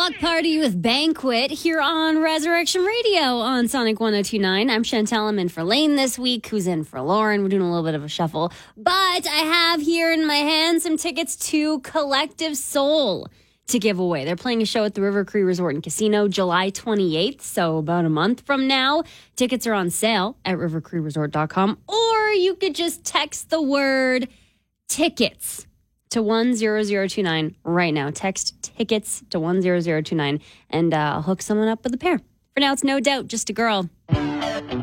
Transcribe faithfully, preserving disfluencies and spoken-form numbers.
Block Party with Banquet here on Resurrection Radio on Sonic one oh two point nine. I'm Chantel. I'm in for Lane this week, who's in for Lauren. We're doing a little bit of a shuffle. But I have here in my hand some tickets to Collective Soul to give away. They're playing a show at the River Cree Resort and Casino July twenty-eighth, so about a month from now. Tickets are on sale at river cree resort dot com, or you could just text the word tickets to one zero zero two nine right now. Text tickets to one zero zero two nine, and uh, I'll hook someone up with a pair. For now, it's No Doubt, Just a Girl.